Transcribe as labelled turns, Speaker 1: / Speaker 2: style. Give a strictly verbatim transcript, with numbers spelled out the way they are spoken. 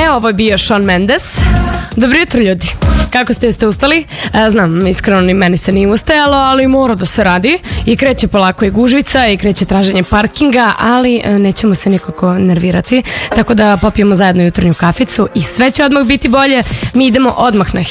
Speaker 1: Ne, ovo je bio Shawn Mendes. Dobro jutro, ljudi. Kako ste, jeste ustali? Znam, iskreno ni meni se nije ustajalo, ali mora da se radi i kreće polako i gužvica i kreće traženje parkinga, ali nećemo se nikako nervirati, tako da popijemo zajedno jutarnju kaficu i sve će odmah biti bolje. Mi idemo odmah na